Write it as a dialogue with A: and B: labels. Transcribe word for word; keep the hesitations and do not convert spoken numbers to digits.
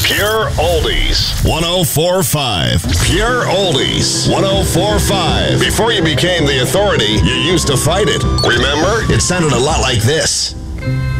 A: Pure Oldies. one oh four point five. Pure Oldies. one oh four point five. Before you became the authority, you used to fight it. Remember? It sounded a lot like this.